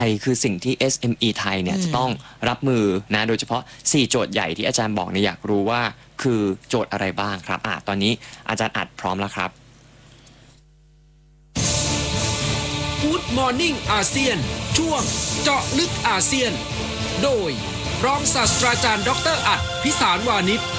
คือสิ่งที่ SME ไทยเนี่ยจะต้องรับมือนะโดยเฉพาะ4โจทย์ใหญ่ที่อาจารย์บอกเนี่ยอยากรู้ว่าคือโจทย์อะไรบ้างครับตอนนี้อาจารย์อัดพร้อมแล้วครับ Good Morning อาเซียนช่วงเจาะลึกอาเซียนโดยรองศาสตราจารย์ดร.อัดพิสารวานิช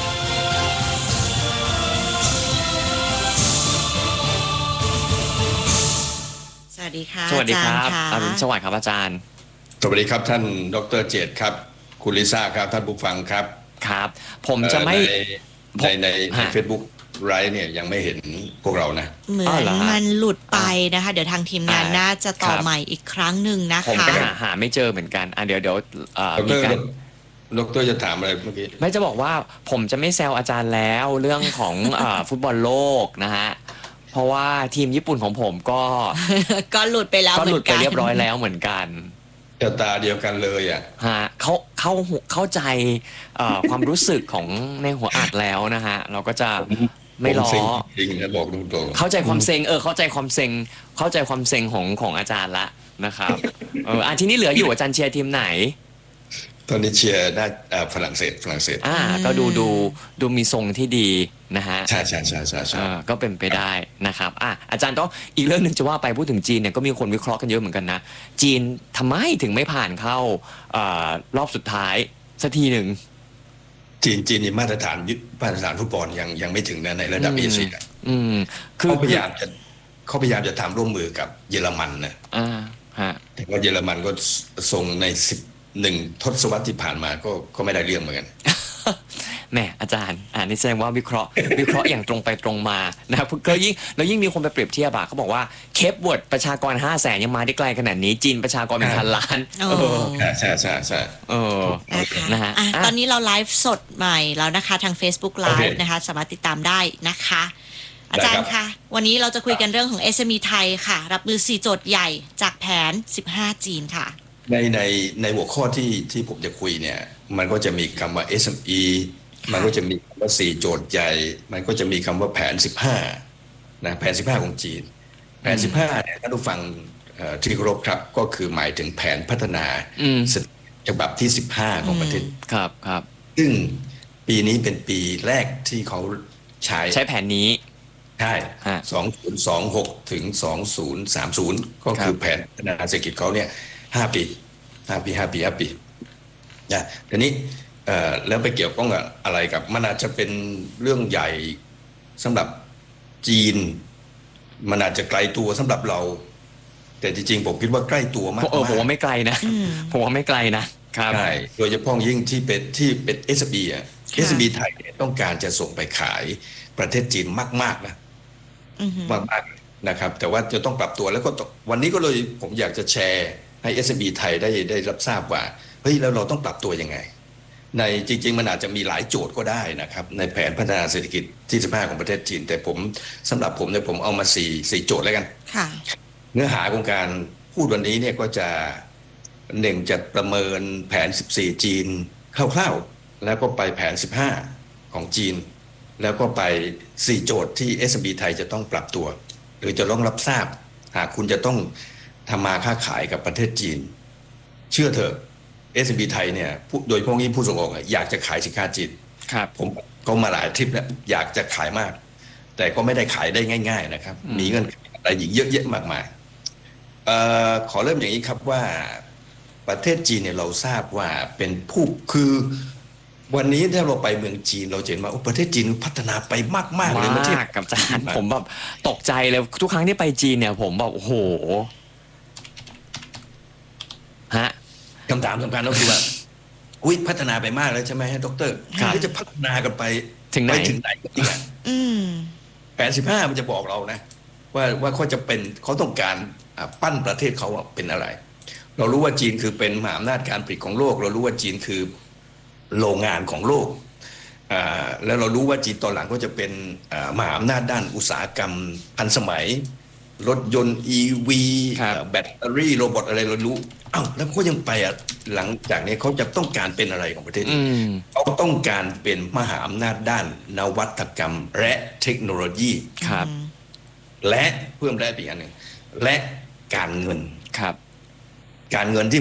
สวัสดีค่ะสวัสดีครับอรุณสวัสดิ์ครับอาจารย์สวัสดีครับท่านดร.เจตครับคุณลิซ่าครับท่านผู้ฟังครับครับผมจะไม่ใน Facebook ไรเนี่ยยังไม่เห็นพวกเรานะเหมือนมันหลุดไปนะคะเดี๋ยวทางทีมงานน่าจะต่อใหม่อีกครั้งหนึ่งนะคะผมก็หาไม่เจอเหมือนกันเดี๋ยวมีการดร.จะถามอะไรเมื่อกี้ไม่จะบอกว่าผมจะไม่แซวอาจารย์แล้วเรื่องของฟุตบอลโลกนะฮะเพราะว่าทีมญี่ปุ่นของผมก็หลุดไปแล้วก็หลุดไปเรียบร้อยแล้วเหมือนกันชะตาเดียวกันเลยเข้าใจความรู้สึกของในหัวอัดแล้วนะฮะเราก็จะไม่ล้อจริงนะบอกตรงๆเข้าใจความเซ็งเข้าใจความเซ็งของอาจารย์ละนะครับทีนี้เหลืออยู่อาจารย์เชียร์ทีมไหนตอนนี้เชียร์ได้ฝรั่งเศสก็ดูมีทรงที่ดีนะฮะใช่ก็เป็นไปได้นะครับอาจารย์ต้องอีกเรื่องหนึ่งจะว่าไปพูดถึงจีนเนี่ยก็มีคนวิเคราะห์กันเยอะเหมือนกันนะจีนทำไมถึงไม่ผ่านเข้ารอบสุดท้ายสักทีหนึ่งจีนนี่มาตรฐานฟุตบอลยังไม่ถึงนะในระดับเอเชียเขาพยายามจะทำร่วมมือกับเยอรมันนะแต่ว่าเยอรมันก็ทรงใน1 ทศวรรษที่ผ่านมาก็ไม่ได้เรื่องเหมือนกันแม่อาจารย์นี่แสดงว่าวิเคราะห์อย่างตรงไปตรงมานะครับแล้วยิ่งมีคนไปเปรียบเทียบเขาบอกว่าเคปเวิร์ดประชากร500,000ยังมาได้ไกลขนาดนี้จีนประชากรเป็นพันล้านใช่นะฮะตอนนี้เราไลฟ์สดใหม่แล้วนะคะทาง Facebook Live นะคะสามารถติดตามได้นะคะอาจารย์คะวันนี้เราจะคุยกันเรื่องของ SME ไทยค่ะรับมือ4โจทย์ใหญ่จากแผน15จีนค่ะในหัวข้อที่ผมจะคุยเนี่ยมันก็จะมีคำว่า SME มันก็จะมีคำว่า4โจทย์ใหญ่มันก็จะมีคำว่าแผน15นะแผน15ของจีนแผน15เนี่ยท่านผู้ฟังที่เคารพครับก็คือหมายถึงแผนพัฒนาฉบับที่15ของประเทศครับซึ่งปีนี้เป็นปีแรกที่เขาใช้แผนนี้ใช่2026 ถึง 2030ก็คือแผนพัฒนาเศรษฐกิจเขาเนี่ย5 ปีนะทีนี้แล้วไปเกี่ยวข้องกับอะไรกับมันอาจจะเป็นเรื่องใหญ่สำหรับจีนมันอาจจะไกลตัวสำหรับเราแต่จริงๆผมคิดว่าใกล้ตัวมากผมว่าไม่ไกลนะผมว่าไม่ไกลนะครับใช่โดยเฉพาะยิ่งที่เป็น SME SME ไทยต้องการจะส่งไปขายประเทศจีนมากๆนะมากๆนะครับแต่ว่าจะต้องปรับตัวแล้วก็วันนี้ก็เลยผมอยากจะแชร์ให้ SME ไทยได้รับทราบว่าเฮ้ยแล้วเราต้องปรับตัวยังไงในจริงๆมันอาจจะมีหลายโจทย์ก็ได้นะครับในแผนพัฒนาเศรษฐกิจที่15ของประเทศจีนแต่สำหรับผมเนี่ยผมเอามา4โจทย์แล้วกันเนื้อหาของการพูดวันนี้เนี่ยก็จะจะประเมินแผน14จีนคร่าวๆแล้วก็ไปแผน15ของจีนแล้วก็ไป4โจทย์ที่ SME ไทยจะต้องปรับตัวหรือจะต้องรับทราบหากคุณจะต้องทำมาค้าขายกับประเทศจีนเชื่อเถอะ SME ไทยเนี่ยโดยเฉพาะยิ่งผู้ส่งออกอยากจะขายสินค้าจีนผมก็มาหลายทริปแล้วอยากจะขายมากแต่ก็ไม่ได้ขายได้ง่ายๆนะครับมีเงื่อนไขอะไรอีกเยอะแยะมากมายขอเริ่มอย่างนี้ครับว่าประเทศจีนเนี่ยเราทราบว่าเป็นผู้คือวันนี้ถ้าเราไปเมืองจีนเราเห็นว่าประเทศจีนพัฒนาไปมากๆเลยประเทศกับอาจารย์ผมแบบตกใจเลยทุกครั้งที่ไปจีนเนี่ยผมแบบโอ้โหคำถามสำคัญก็คือว่าพัฒนาไปมากแล้วใช่ไหมดร.จะพัฒนากันไปถึงไหนจริงแผน15มันจะบอกเรานะว่าเขาจะเป็นเขาต้องการปั้นประเทศเขาเป็นอะไรเรารู้ว่าจีนคือเป็นมหาอำนาจการผลิตของโลกเรารู้ว่าจีนคือโรงงานของโลกแล้วเรารู้ว่าจีนตอนหลังก็จะเป็นมหาอำนาจด้านอุตสาหกรรมทันสมัยรถยนต์ EV แบตเตอรี่โรบอทอะไรเรารู้แล้วเขายังไปหลังจากนี้เขาจะต้องการเป็นอะไรของประเทศเขาต้องการเป็นมหาอำนาจด้านนวัตกรรมและเทคโนโลยีและเพิ่มได้อีกอันหนึ่งและการเงินการเงินที่